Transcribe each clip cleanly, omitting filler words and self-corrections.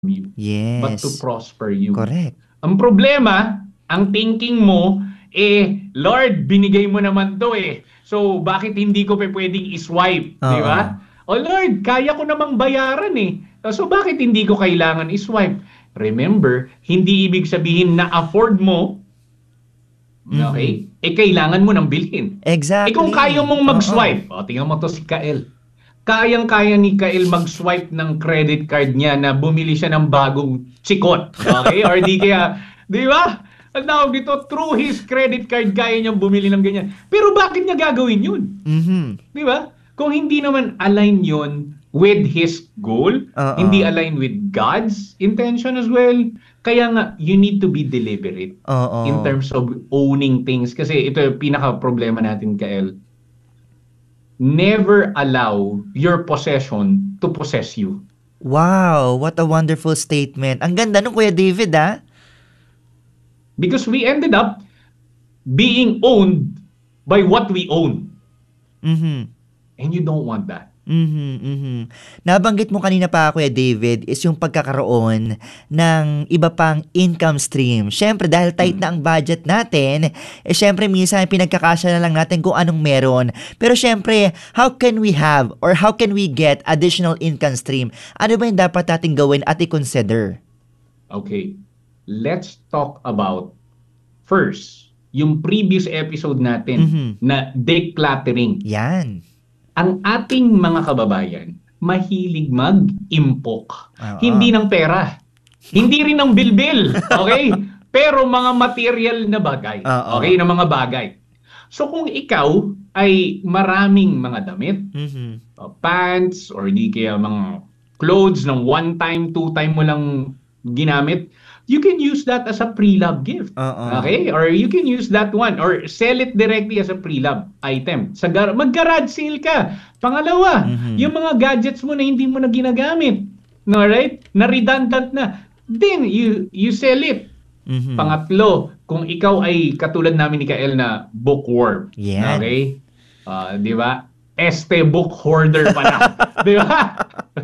you, but to Yes. prosper you. Correct. Ang problema, ang thinking mo, Lord, binigay mo naman to eh. So, bakit hindi ko pa pwedeng iswipe? Di Oo. ba? O Lord, kaya ko namang bayaran eh. So, bakit hindi ko kailangan iswipe? Remember, hindi ibig sabihin na afford mo, Mhm. okay? Kailangan mo nang bilhin. Kung kaya Exactly. mong Oo. mag-swipe, tingnan mo to si Kael. Kayang-kaya ni Kael mag-swipe ng credit card niya na bumili siya ng bagong sikot. Okay? Or di kaya, di ba? Ang tawag dito, through his credit card, kaya niyang bumili ng ganyan. Pero bakit niya gagawin yun? Mhm. Di ba? Kung hindi naman align yon with his goal, hindi Oo. align with God's intention as well, kaya nga, you need to be deliberate in Oo. terms of owning things. Kasi ito yung pinaka-problema natin, Kael. Never allow your possession to possess you. Wow, what a wonderful statement. Ang ganda nung Kuya David, ah. Because we ended up being owned by what we own. Mhm. And you don't want that. Mhm, mhm. Nabanggit mo kanina pa, Kuya David, is yung pagkakaroon ng iba pang income stream. Siyempre, dahil tight na ang Mm. budget natin, siyempre, minsan pinagkakasya na lang natin kung anong meron. Pero siyempre, how can we have or how can we get additional income stream? Ano ba yung dapat nating gawin at i-consider? Okay. Let's talk about first, yung previous episode natin Mhm. na decluttering. Yan. Ang ating mga kababayan, mahilig mag-impok. Oo. Hindi ng pera. Hindi rin ng bilbil. Okay? Pero mga material na bagay. Oo. Okay? Na mga bagay. So kung ikaw ay maraming mga damit, Mhm. pants, or di kaya mga clothes ng one time, two time mo lang ginamit, you can use that as a pre-love gift. Oo. Okay? Or you can use that one or sell it directly as a pre-love item. Mag-garage sale ka. Pangalawa, Mhm. yung mga gadgets mo na hindi mo na ginagamit, no, right? Na redundant na. Then you sell it. Mhm. Pangatlo, kung ikaw ay katulad namin ni Kael na bookworm, Yan. okay? Di ba? Book hoarder pala. Di ba?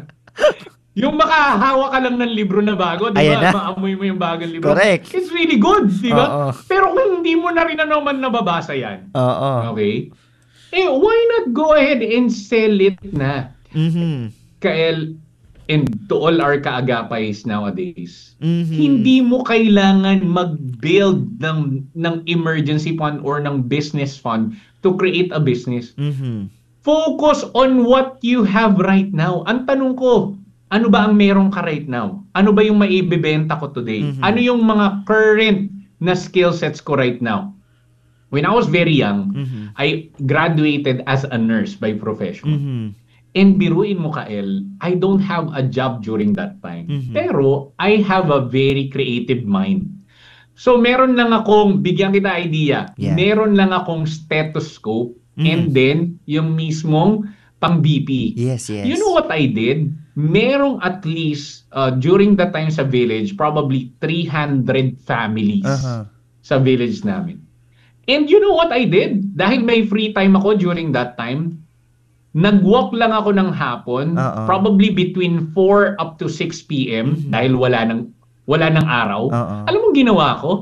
Yung makahawa ka lang ng libro na bago, di Ayan ba? na. Maamoy mo yung bagong libro. Correct. It's really good, di ba? Oo. Pero kung hindi mo na rin naman nababasa yan, Oo. okay? Why not go ahead and sell it na? Mhm. Kael, and to all our kaagapais nowadays, Mhm. hindi mo kailangan mag-build ng emergency fund or ng business fund to create a business. Mhm. Focus on what you have right now. Ang tanong ko, ano ba ang meron ka right now? Ano ba yung maibebenta ko today? Ano Mhm. yung mga current na skill sets ko right now? When I was very young, Mhm. I graduated as a nurse by profession. Mhm. And biruin mo, Kael, I don't have a job during that time. Mhm. Pero I have a very creative mind. So meron lang akong, bigyan kita idea, Yeah. meron lang akong stethoscope Mhm. and then yung mismong pang BP. Yes, You know yes. what I did? Merong at least, during that time sa village, probably 300 families Uh-huh. sa village namin. And you know what I did? Dahil may free time ako during that time, nag-walk lang ako ng hapon, Oo. probably between 4 up to 6 p.m. Mhm. dahil wala nang araw. Oo. Alam mo ginawa ko?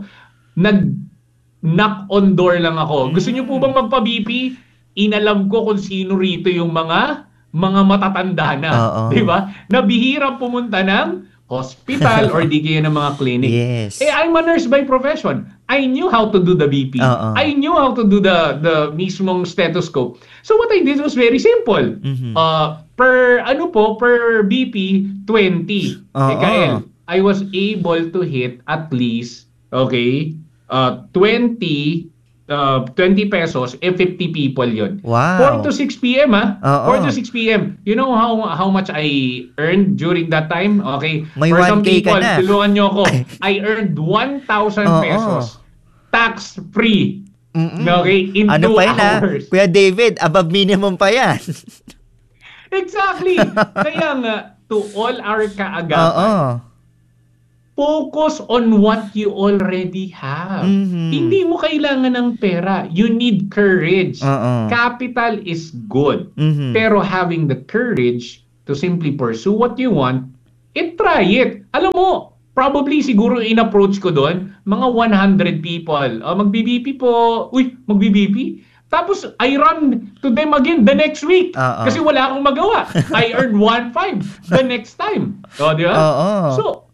Nag-knock on door lang ako. Gusto niyo po Mm. bang magpa-BP? Inalam ko kung sino rito yung mga matatanda na, Oo. 'di ba? Nabihira pumunta ng hospital or di kaya ng mga clinic. Yes. I'm a nurse by profession. I knew how to do the BP. Oo. I knew how to do the mismong stethoscope. So what I did was very simple. Mhm. Per BP 20. Oo. Kael, I was able to hit at least, okay, 20 pesos, 50 people yon. 4 to Wow. 6 p.m. Oo. 4 to 6 p.m. You know how much I earned during that time? Okay. May For some 1K ka people, na. tulungan nyo ako. I earned 1,000 Oo. pesos tax-free. Mm. Okay? In Ano 2 pa yan, ah? hours. Kuya David, above minimum pa yan. Exactly. Kaya nga, to all our kaagapay, Oo. focus on what you already have. Mhm. Hindi mo kailangan ng pera. You need courage. Oo. Capital is good. Mhm. Pero having the courage to simply pursue what you want, try it. Alam mo, probably siguro in-approach ko doon, mga 100 people. Mag-BBP po. Uy, mag-BBP? Tapos, I run to them again the next week. Oo. Kasi wala akong magawa. I earned 1.5 the next time. Di ba? Oo. So,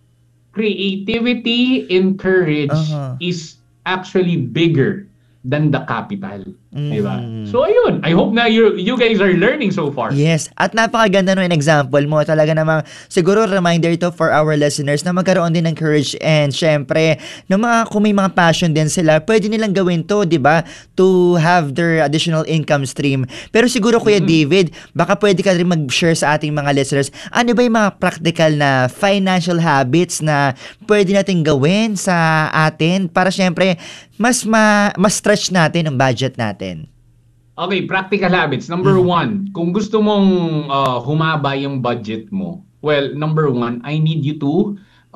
creativity and courage is actually bigger than the capital. Diba? So ayun, I hope na you guys are learning so far. Yes, at napakaganda ng example mo. Talaga namang siguro reminder ito for our listeners na magkaroon din ng courage and syempre, kung may mga passion din sila, pwede nilang gawin to, di ba? To have their additional income stream. Pero siguro Kuya David, baka pwede ka rin mag-share sa ating mga listeners, ano ba yung mga practical na financial habits na pwede natin gawin sa atin para syempre, mas stretch natin ang budget natin. Okay, practical habits. Number one, kung gusto mong humaba yung budget mo, well, number one, I need you to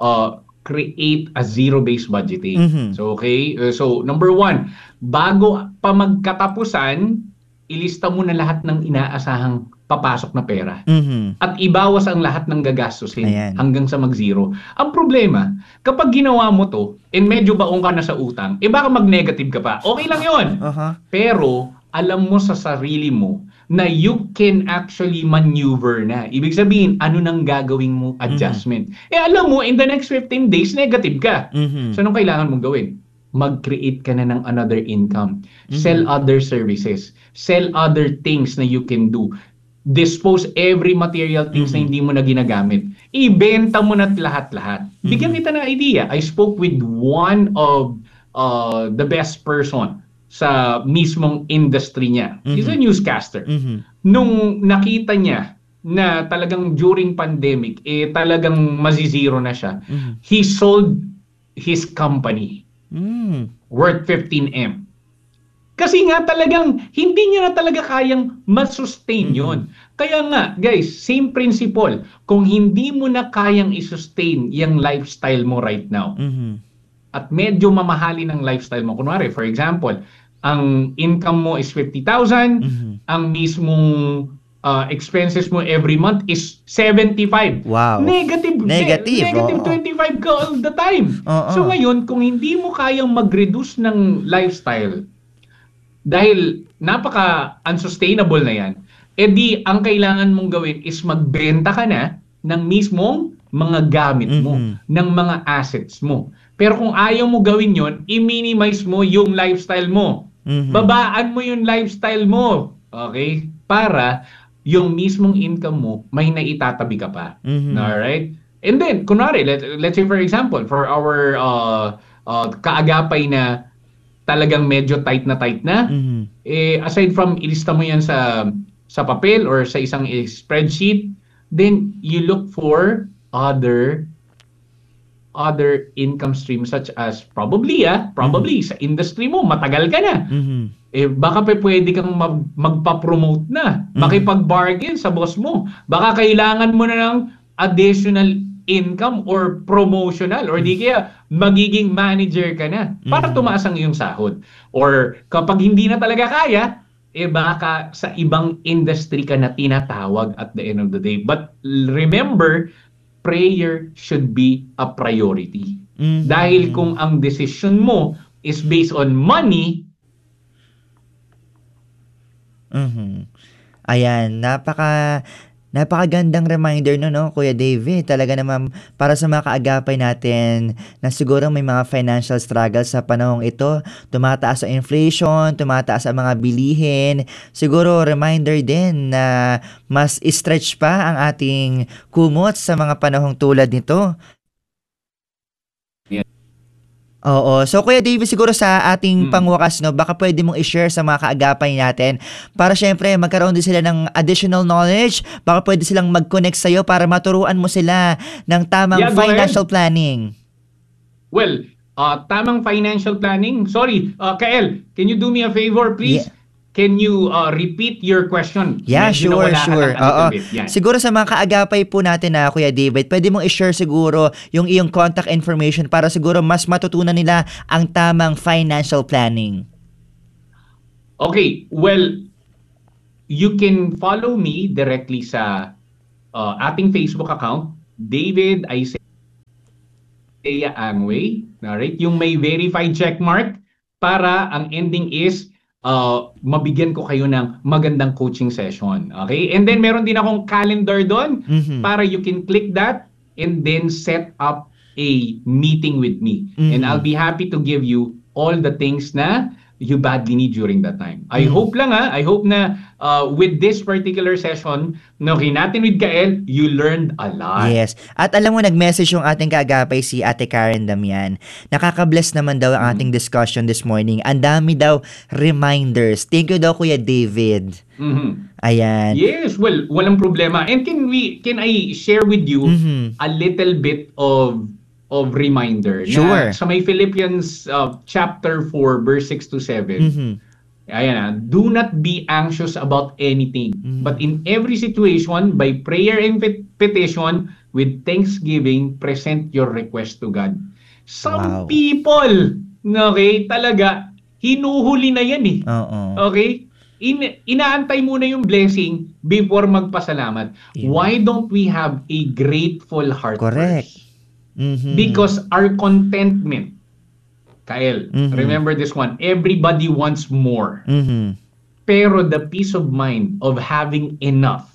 create a zero-based budgeting. So, okay? So, number one, bago pa magkatapusan, ilista mo na lahat ng inaasahang papasok na pera. At ibawas ang lahat ng gagastusin hanggang sa mag-zero. Ang problema, kapag ginawa mo to, and medyo baong ka na sa utang, baka mag-negative ka pa. Okay lang yun. Pero, alam mo sa sarili mo na you can actually maneuver na. Ibig sabihin, ano nang gagawin mo adjustment. Alam mo, in the next 15 days, negative ka. So, anong kailangan mong gawin? Mag-create ka na ng another income. Sell other services. Sell other things na you can do. Dispose every material things na hindi mo na ginagamit. Ibenta mo na lahat-lahat. Bigyan kita ng idea. I spoke with one of the best person sa mismong industry niya. He's a newscaster. Nung nakita niya na talagang during pandemic, talagang mazizero na siya, he sold his company worth 15M. Kasi nga talagang hindi niya na talaga kayang masustain yon. Kaya nga, guys, same principle. Kung hindi mo na kayang isustain yung lifestyle mo right now, at medyo mamahalin ang lifestyle mo. Kunwari, for example, ang income mo is 50,000, ang mismong expenses mo every month is 75. Wow. Negative 25 ka all the time. So ngayon, kung hindi mo kayang mag-reduce ng lifestyle, dahil napaka-unsustainable na yan, edi ang kailangan mong gawin is magbenta ka na ng mismong mga gamit mo, ng mga assets mo. Pero kung ayaw mo gawin yon, i-minimize mo yung lifestyle mo. Babaan mo yung lifestyle mo. Okay? Para yung mismong income mo, may naitatabi ka pa. Alright? And then, kunwari, let's say for example, for our kaagapay na talagang medyo tight na, aside from ilista mo yan sa papel or sa isang spreadsheet, then you look for other income streams such as probably sa industry mo, matagal ka na. Baka pwede kang magpa-promote na, makipag-bargain sa boss mo. Baka kailangan mo na ng additional income or promotional or di kaya magiging manager ka na para tumaas ang iyong sahod. Or kapag hindi na talaga kaya, baka sa ibang industry ka na tinatawag at the end of the day. But remember, prayer should be a priority. Dahil kung ang decision mo is based on money, ayan, napakagandang reminder no, Kuya David. Talaga naman para sa mga kaagapay natin na siguro may mga financial struggles sa panahong ito, tumataas ang inflation, tumataas ang mga bilihin. Siguro reminder din na mas stretch pa ang ating kumot sa mga panahong tulad nito. Oo. So, Kuya David, siguro sa ating pangwakas, no, baka pwede mong i-share sa mga kaagapay natin para syempre magkaroon din sila ng additional knowledge, baka pwede silang mag-connect sa'yo para maturuan mo sila ng tamang financial planning. Well, tamang financial planning. Sorry, Kael, can you do me a favor, please? Can you repeat your question? Yeah, sure. Siguro sa mga kaagapay po natin na Kuya David, pwede mong i-share siguro yung iyong contact information para siguro mas matutunan nila ang tamang financial planning. Okay, well, you can follow me directly sa ating Facebook account, David Aise Thea Angway. Alright? Yung may verified checkmark para ang ending is mabigyan ko kayo ng magandang coaching session. Okay? And then meron din akong calendar doon para you can click that and then set up a meeting with me. And I'll be happy to give you all the things na you badly need during that time. I hope na with this particular session, natin with Kael, you learned a lot. Yes. At alam mo, nag-message yung ating kaagapay si Ate Karen Damian. Nakaka-bless naman daw ang ating discussion this morning. Ang dami daw reminders. Thank you daw, Kuya David. Ayan. Yes, well, walang problema. And can I share with you a little bit of reminder Sure. na sa may Philippians chapter 4 verse 6 to 7. Ayan, do not be anxious about anything, but in every situation by prayer and petition with thanksgiving present your request to God. Some people, okay, talaga hinuhuli na yan eh. Okay? Inaantay muna yung blessing before magpasalamat. Why don't we have a grateful heart? Correct. First? Because our contentment, Kael, remember this one, everybody wants more. Pero the peace of mind of having enough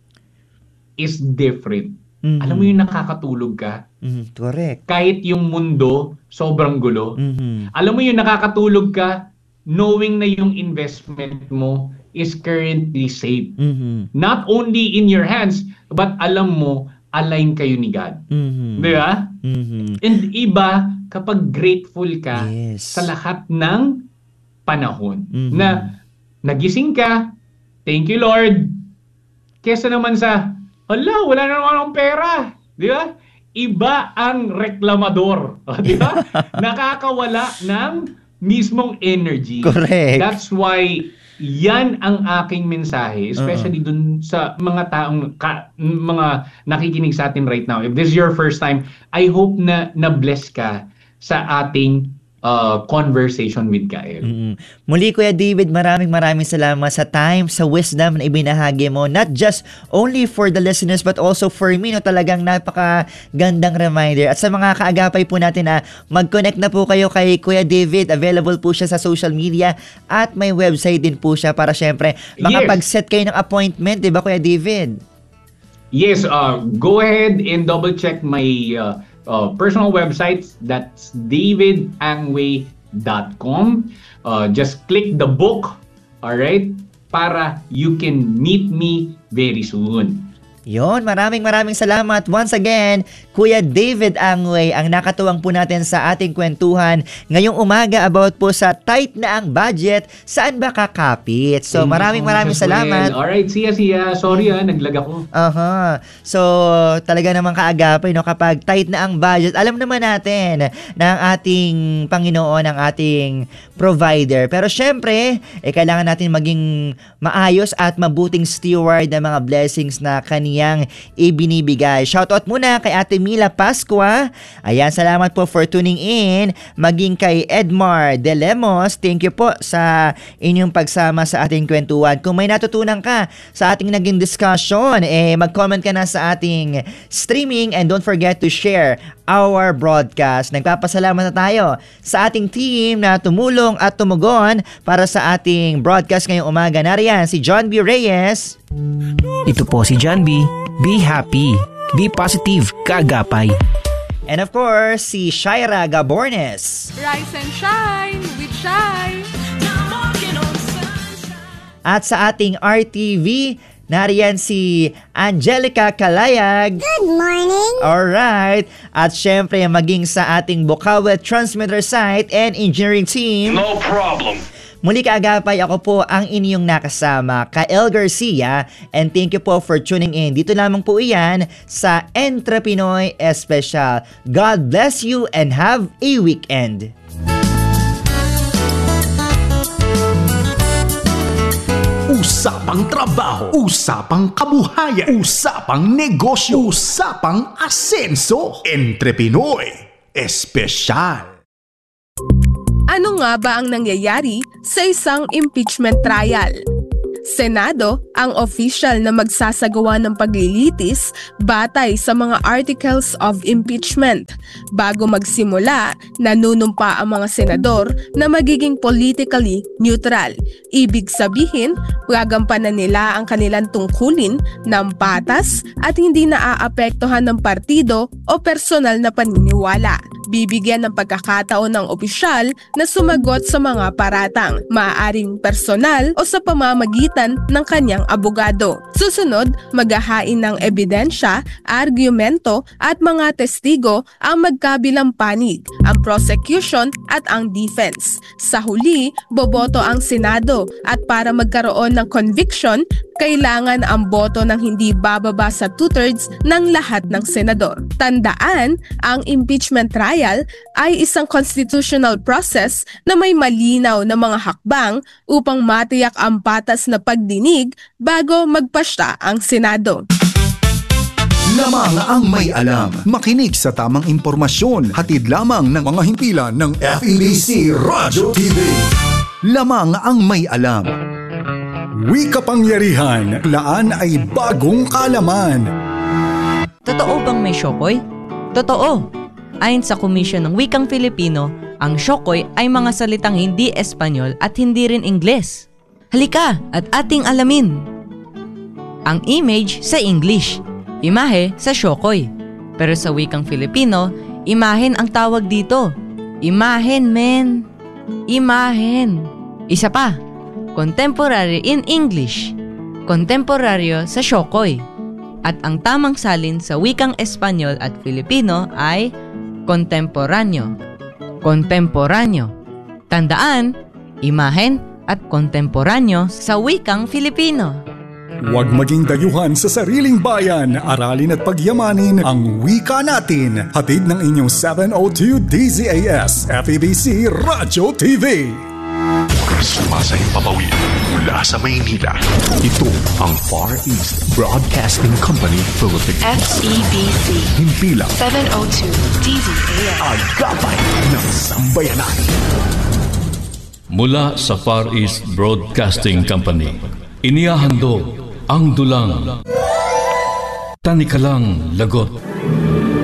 is different. Alam mo yung nakakatulog ka? Correct. Kahit yung mundo sobrang gulo. Alam mo yung nakakatulog ka knowing na yung investment mo is currently safe. Not only in your hands, but alam mo, align kayo ni God. Di ba? And iba, kapag grateful ka sa lahat ng panahon, na nagising ka, thank you Lord, kesa naman sa, hala, wala na naman akong pera. Di ba? Iba ang reklamador. Di ba? Nakakawala ng mismong energy. Correct. That's why yan ang aking mensahe, especially dun sa mga taong mga nakikinig sa atin right now. If this is your first time, I hope na na-bless ka sa ating conversation with Kael. Muli, Kuya David, maraming salamat sa time, sa wisdom na ibinahagi mo, not just only for the listeners but also for me, no, talagang napakagandang reminder. At sa mga kaagapay po natin na mag-connect na po kayo kay Kuya David, available po siya sa social media at may website din po siya para syempre makapag-set kayo ng appointment, di ba, Kuya David? Yes, go ahead and double check my personal websites. That's davidangway.com. Just click the book, all right, para you can meet me very soon. Yon, maraming salamat once again, Kuya David Angway, ang nakatuwang po natin sa ating kwentuhan ngayong umaga about po sa tight na ang budget, saan ba kakapit? So maraming salamat. Alright, siya. Sorry naglag ako. So talaga namang kaagapay, no, kapag tight na ang budget, alam naman natin na ang ating Panginoon, ang ating provider. Pero syempre, kailangan natin maging maayos at mabuting steward ng mga blessings na kaniyang ibinibigay. Shoutout muna kay Ate Mila Pascua. Ayan, salamat po for tuning in. Maging kay Edmar De Lemos, thank you po sa inyong pagsama sa ating kwentuhan. Kung may natutunan ka sa ating naging discussion, mag-comment ka na sa ating streaming and don't forget to share our broadcast. Nagpapasalamat na tayo sa ating team na tumulong at tumugon para sa ating broadcast ngayong umaga. Nariyan si John B. Reyes. Ito po si John B. Be happy, be positive, kaagapay. And of course, si Shaira Gabornes. Rise and shine with Shine. At sa ating RTV, nariyan si Angelica Kalayag. Good morning! Alright. At syempre, maging sa ating Bukawi Transmitter Site and Engineering Team. No problem! Muli kaagapay, ako po ang inyong nakasama, Kael Garcia, and thank you po for tuning in. Dito lamang po iyan sa Entre Pinoy Special. God bless you and have a weekend. Usapang trabaho, usapang kabuhayan, usapang negosyo, usapang asenso. Entre Pinoy Espesyal. Ano nga ba ang nangyayari sa isang impeachment trial? Senado ang official na magsasagawa ng paglilitis batay sa mga articles of impeachment. Bago magsimula, nanunumpa ang mga senador na magiging politically neutral. Ibig sabihin, gagampanan nila ang kanilang tungkulin ng patas at hindi naaapektuhan ng partido o personal na paniniwala. Bibigyan ng pagkakataon ng opisyal na sumagot sa mga paratang, maaaring personal o sa pamamagitan ng kanyang abogado. Susunod, maghahain ng ebidensya, argumento at mga testigo ang magkabilang panig, ang prosecution at ang defense. Sa huli, boboto ang Senado at para magkaroon ng conviction, kailangan ang boto ng hindi bababa sa 2/3 ng lahat ng senador. Tandaan, ang impeachment trial ay isang constitutional process na may malinaw na mga hakbang upang matiyak ang patas na pagdinig bago magpasya ang Senado. Lamang ang may alam. Makinig sa tamang impormasyon. Hatid lamang ng mga himpilan ng FEBC Radyo TV. Lamang ang may alam. Wikapangyarihan, laan ay bagong kalaman. Totoo bang may Shokoy? Totoo! Ayon sa Komisyon ng Wikang Filipino, ang Shokoy ay mga salitang hindi Espanyol at hindi rin Ingles. Halika at ating alamin! Ang image sa English, imahe sa Shokoy. Pero sa Wikang Filipino, imahen ang tawag dito. Imahen, men! Imahen! Isa pa, contemporary in English, kontemporaryo sa Shokoy. At ang tamang salin sa wikang Espanyol at Filipino ay kontemporanyo. Kontemporanyo. Tandaan, imahen at kontemporanyo sa wikang Filipino. Huwag maging dayuhan sa sariling bayan. Aralin at pagyamanin ang wika natin. Hatid ng inyong 702 DZAS FEBC Radyo TV. Sumasayang papawid mula sa Maynila. Ito ang Far East Broadcasting Company Philippines. FEBC Himpilang 702 DZAS. Agapay ng Sambayanan. Mula sa Far East Broadcasting Company, inihahandog ang dulang Tanikalang Lagot.